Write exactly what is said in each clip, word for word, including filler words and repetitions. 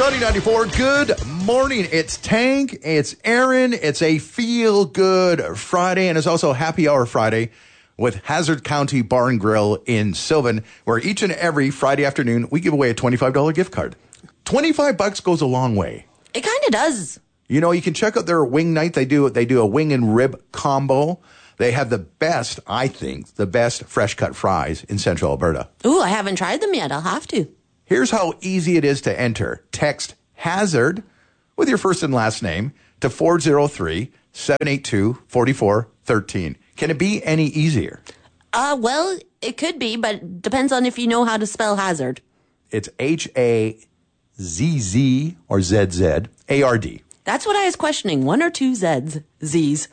Sunny ninety-four, good morning. It's Tank, it's Aaron, it's a feel-good Friday, and it's also Happy Hour Friday with Hazard County Bar and Grill in Sylvan, where each and every Friday afternoon we give away a twenty-five dollars gift card. twenty-five bucks goes a long way. It kind of does. You know, you can check out their wing night. They do they do a wing and rib combo. They have the best, I think, the best fresh cut fries in Central Alberta. Ooh, I haven't tried them yet. I'll have to. Here's how easy it is to enter. Text HAZARD with your first and last name to four oh three, seven eight two, four four one three. Can it be any easier? Uh, well, it could be, but it depends on if you know how to spell hazard. It's H A Z Z or Z Z A R D. That's what I was questioning. One or two Z's. Z's.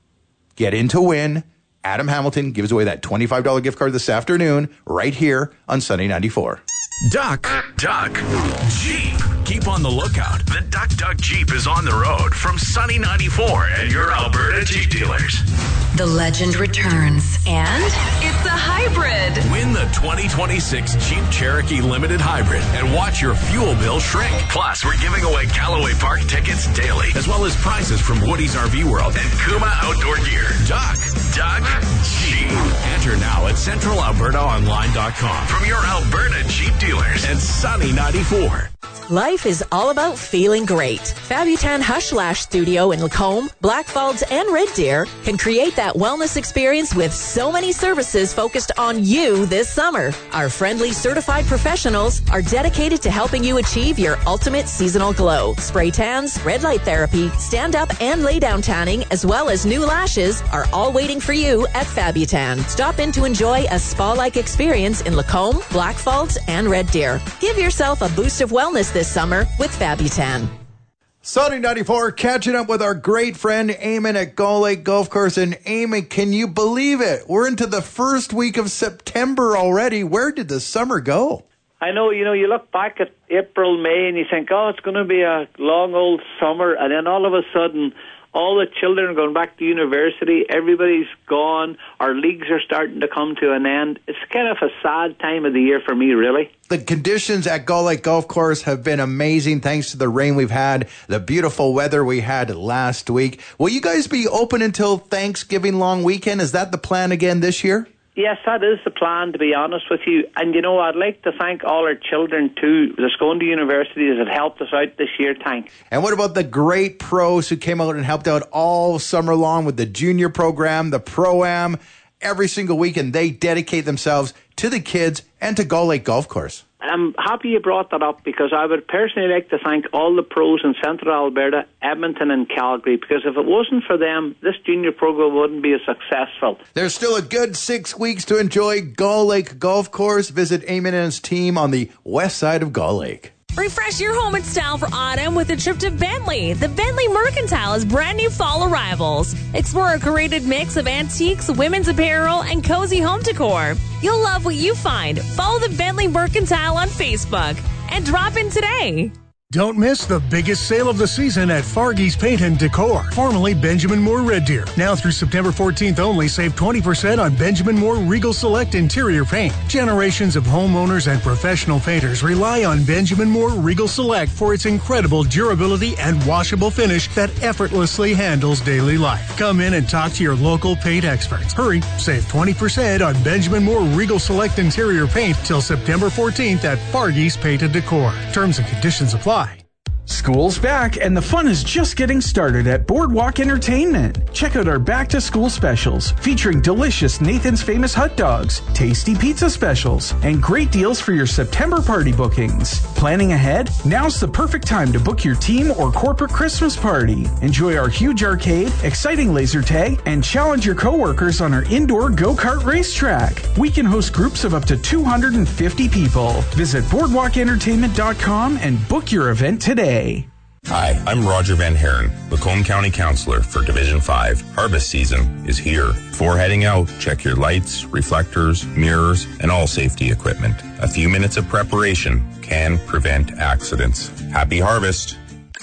Get in to win. Adam Hamilton gives away that twenty-five dollars gift card this afternoon right here on Sunny ninety-four. Duck, Duck, Jeep. Keep on the lookout. The Duck Duck Jeep is on the road from Sunny ninety-four at your Alberta Jeep dealers. The legend returns, and it's a hybrid. Win the twenty twenty-six Jeep Cherokee Limited Hybrid and watch your fuel bill shrink. Plus, we're giving away Callaway Park tickets daily, as well as prizes from Woody's R V World and Kuma Outdoor Gear. Duck, Duck, Jeep. Enter now at central alberta online dot com from your Alberta Jeep dealers and Sunny ninety-four. Life is all about feeling great. Fabutan Hush Lash Studio in Lacombe, Blackfalds, and Red Deer can create that wellness experience with so many services focused on you this summer. Our friendly certified professionals are dedicated to helping you achieve your ultimate seasonal glow. Spray tans, red light therapy, stand-up and lay-down tanning, as well as new lashes are all waiting for you at Fabutan. Stop in to enjoy a spa-like experience in Lacombe, Blackfalds, and Red Deer. Give yourself a boost of wellness this summer with Fabutan. Sunny ninety-four, catching up with our great friend Eamon at Gull Lake Golf Course. And Eamon, can you believe it? We're into the first week of September already. Where did the summer go? I know, you know, you look back at April, May, and you think, oh, it's going to be a long old summer. And then all of a sudden, all the children are going back to university. Everybody's gone. Our leagues are starting to come to an end. It's kind of a sad time of the year for me, really. The conditions at Gull Lake Golf Course have been amazing thanks to the rain we've had, the beautiful weather we had last week. Will you guys be open until Thanksgiving long weekend? Is that the plan again this year? Yes, that is the plan, to be honest with you. And, you know, I'd like to thank all our children, too, that's going to universities that helped us out this year, Tank. And what about the great pros who came out and helped out all summer long with the junior program, the Pro-Am, every single week, and they dedicate themselves to the kids and to Gull Lake Golf Course? I'm happy you brought that up, because I would personally like to thank all the pros in Central Alberta, Edmonton and Calgary, because if it wasn't for them, this junior program wouldn't be as successful. There's still a good six weeks to enjoy Gull Lake Golf Course. Visit Eamon and his team on the west side of Gull Lake. Refresh your home in style for autumn with a trip to Bentley. The Bentley Mercantile has brand new fall arrivals. Explore a curated mix of antiques, women's apparel, and cozy home decor. You'll love what you find. Follow the Bentley Mercantile on Facebook and drop in today. Don't miss the biggest sale of the season at Fargy's Paint and Decor, formerly Benjamin Moore Red Deer. Now through September fourteenth only, save twenty percent on Benjamin Moore Regal Select interior paint. Generations of homeowners and professional painters rely on Benjamin Moore Regal Select for its incredible durability and washable finish that effortlessly handles daily life. Come in and talk to your local paint experts. Hurry, save twenty percent on Benjamin Moore Regal Select interior paint till September fourteenth at Fargy's Paint and Decor. Terms and conditions apply. School's back, and the fun is just getting started at Boardwalk Entertainment. Check out our back-to-school specials, featuring delicious Nathan's Famous hot dogs, tasty pizza specials, and great deals for your September party bookings. Planning ahead? Now's the perfect time to book your team or corporate Christmas party. Enjoy our huge arcade, exciting laser tag, and challenge your coworkers on our indoor go-kart racetrack. We can host groups of up to two hundred fifty people. Visit boardwalk entertainment dot com and book your event today. Hi, I'm Roger Van Haren, Lacombe County Councillor for Division five. Harvest season is here. Before heading out, check your lights, reflectors, mirrors, and all safety equipment. A few minutes of preparation can prevent accidents. Happy harvest!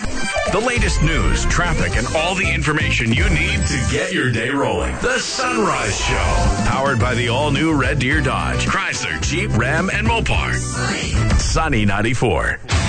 The latest news, traffic, and all the information you need to get your day rolling. The Sunrise Show. Powered by the all-new Red Deer Dodge, Chrysler, Jeep, Ram, and Mopar. Sunny ninety-four.